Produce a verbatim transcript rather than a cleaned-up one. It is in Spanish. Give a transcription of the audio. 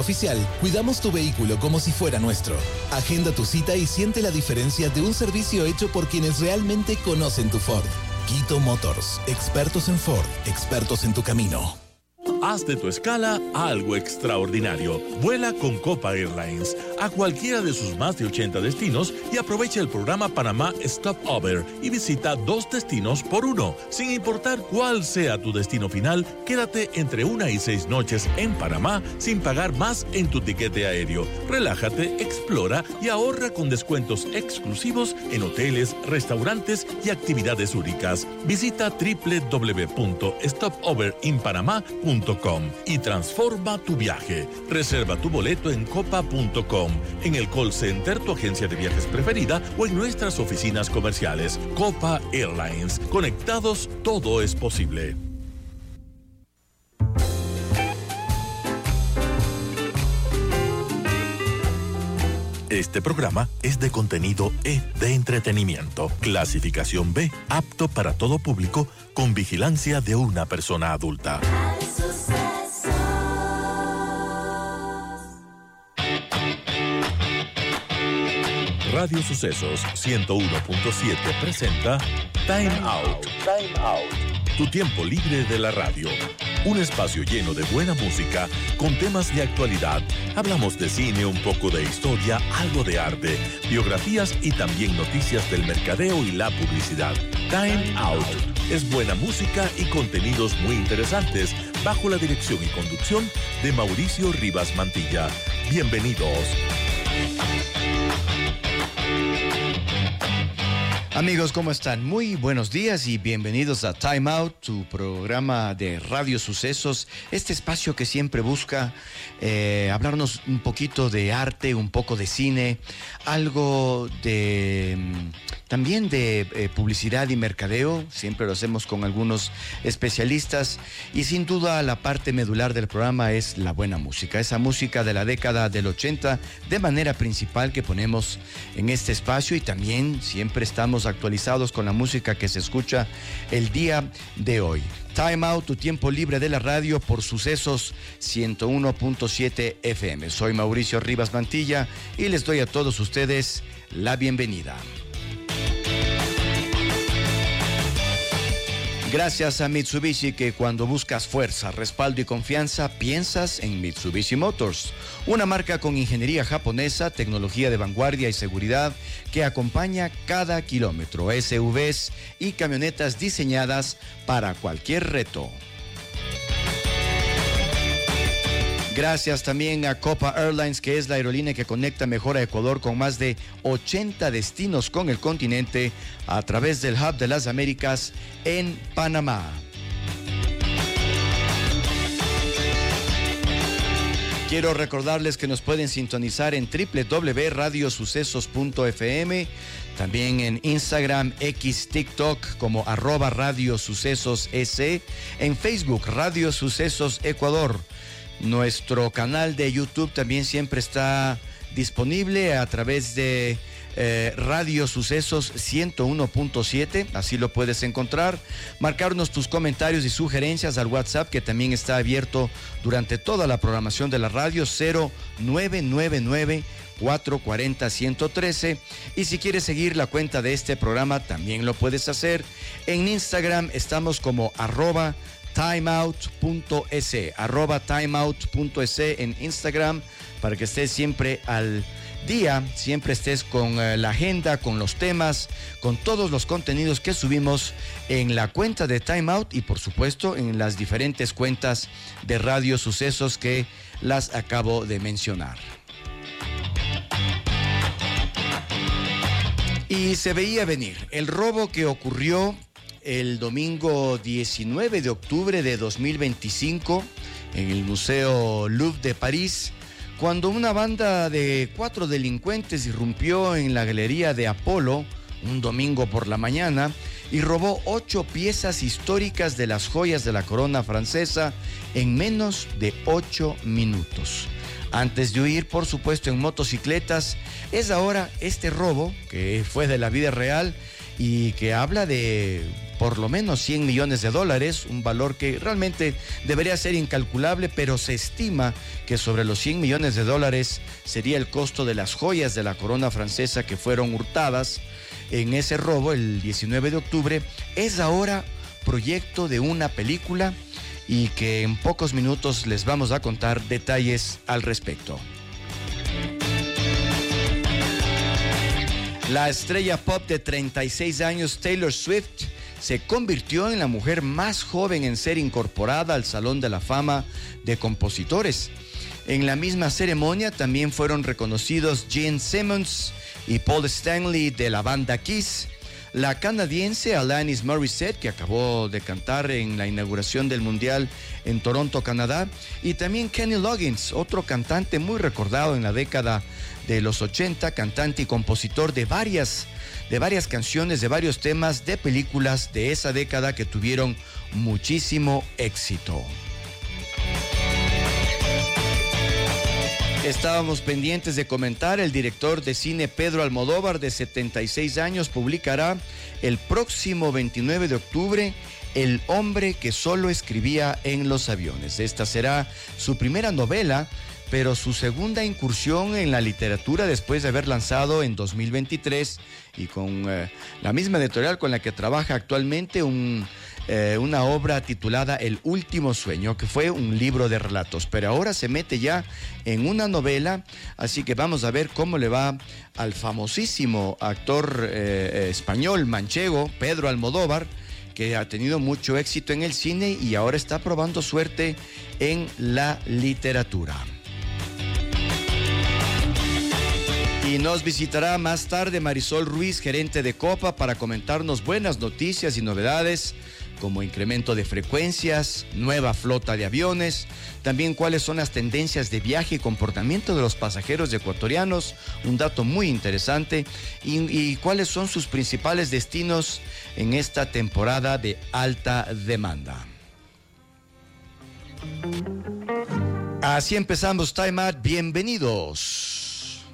Oficial, cuidamos tu vehículo como si fuera nuestro. Agenda tu cita y siente la diferencia de un servicio hecho por quienes realmente conocen tu Ford. Quito Motors, expertos en Ford, expertos en tu camino. Haz de tu escala algo extraordinario. Vuela con Copa Airlines a cualquiera de sus más de ochenta destinos y aprovecha el programa Panamá Stopover y visita dos destinos por uno. Sin importar cuál sea tu destino final, quédate entre una y seis noches en Panamá sin pagar más en tu tiquete aéreo. Relájate, explora y ahorra con descuentos exclusivos en hoteles, restaurantes y actividades únicas. Visita doble u doble u doble u punto stopover in panamá punto com y transforma tu viaje. Reserva tu boleto en copa punto com, en el call center, tu agencia de viajes preferida o en nuestras oficinas comerciales. Copa Airlines. Conectados, todo es posible. Este programa es de contenido E de entretenimiento. Clasificación B, apto para todo público, con vigilancia de una persona adulta. Radio Sucesos ciento uno punto siete presenta Time Out. Time Out. Tu tiempo libre de la radio. Un espacio lleno de buena música, con temas de actualidad. Hablamos de cine, un poco de historia, algo de arte, biografías y también noticias del mercadeo y la publicidad. Time Out es buena música y contenidos muy interesantes, bajo la dirección y conducción de Mauricio Rivas Mantilla. Bienvenidos. Amigos, ¿cómo están? Muy buenos días y bienvenidos a Time Out, tu programa de Radio Sucesos, este espacio que siempre busca eh, hablarnos un poquito de arte, un poco de cine, algo de también de eh, publicidad y mercadeo. Siempre lo hacemos con algunos especialistas y sin duda la parte medular del programa es la buena música, esa música de la década del ochenta de manera principal que ponemos en este espacio, y también siempre estamos actualizados con la música que se escucha el día de hoy. Time Out, tu tiempo libre de la radio por Sucesos ciento uno punto siete F M. Soy Mauricio Rivas Mantilla y les doy a todos ustedes la bienvenida. Gracias a Mitsubishi, que cuando buscas fuerza, respaldo y confianza, piensas en Mitsubishi Motors, una marca con ingeniería japonesa, tecnología de vanguardia y seguridad que acompaña cada kilómetro. S U Vs y camionetas diseñadas para cualquier reto. Gracias también a Copa Airlines, que es la aerolínea que conecta mejor a Ecuador con más de ochenta destinos con el continente a través del Hub de las Américas en Panamá. Quiero recordarles que nos pueden sintonizar en doble u doble u doble u punto radio sucesos punto f m, también en Instagram, X, TikTok como arroba Radio Sucesos S, en Facebook Radio Sucesos Ecuador. Nuestro canal de YouTube también siempre está disponible a través de eh, Radio Sucesos ciento uno punto siete, así lo puedes encontrar. Marcarnos tus comentarios y sugerencias al WhatsApp, que también está abierto durante toda la programación de la radio, cero nueve nueve nueve, cuatro cuatro cero, uno uno uno tres. Y si quieres seguir la cuenta de este programa, también lo puedes hacer. En Instagram estamos como arroba timeout.es, arroba timeout.es en Instagram, para que estés siempre al día, siempre estés con uh, la agenda, con los temas, con todos los contenidos que subimos en la cuenta de Time Out y por supuesto en las diferentes cuentas de Radio Sucesos que las acabo de mencionar. Y se veía venir el robo que ocurrió el domingo diecinueve de octubre de dos mil veinticinco en el Museo Louvre de París, cuando una banda de cuatro delincuentes irrumpió en la Galería de Apolo un domingo por la mañana y robó ocho piezas históricas de las joyas de la corona francesa en menos de ocho minutos. Antes de huir, por supuesto, en motocicletas, es ahora este robo, que fue de la vida real y que habla de por lo menos cien millones de dólares, un valor que realmente debería ser incalculable, pero se estima que sobre los cien millones de dólares sería el costo de las joyas de la corona francesa que fueron hurtadas en ese robo el diecinueve de octubre. Es ahora proyecto de una película y que en pocos minutos les vamos a contar detalles al respecto. La estrella pop de treinta y seis años, Taylor Swift, se convirtió en la mujer más joven en ser incorporada al Salón de la Fama de Compositores. En la misma ceremonia también fueron reconocidos Gene Simmons y Paul Stanley de la banda Kiss, la canadiense Alanis Morissette, que acabó de cantar en la inauguración del Mundial en Toronto, Canadá, y también Kenny Loggins, otro cantante muy recordado en la década de los ochenta, cantante y compositor de varias, de varias canciones, de varios temas de películas de esa década que tuvieron muchísimo éxito. Estábamos pendientes de comentar, el director de cine Pedro Almodóvar, de setenta y seis años, publicará el próximo veintinueve de octubre El hombre que solo escribía en los aviones. Esta será su primera novela, pero su segunda incursión en la literatura después de haber lanzado en dos mil veintitrés y con eh, la misma editorial con la que trabaja actualmente un, eh, una obra titulada El último sueño, que fue un libro de relatos, pero ahora se mete ya en una novela, así que vamos a ver cómo le va al famosísimo actor eh, español manchego Pedro Almodóvar, que ha tenido mucho éxito en el cine y ahora está probando suerte en la literatura. Y nos visitará más tarde Marisol Ruiz, gerente de Copa, para comentarnos buenas noticias y novedades como incremento de frecuencias, nueva flota de aviones, también cuáles son las tendencias de viaje y comportamiento de los pasajeros ecuatorianos, un dato muy interesante, y, y cuáles son sus principales destinos en esta temporada de alta demanda. Así empezamos Time Out, bienvenidos.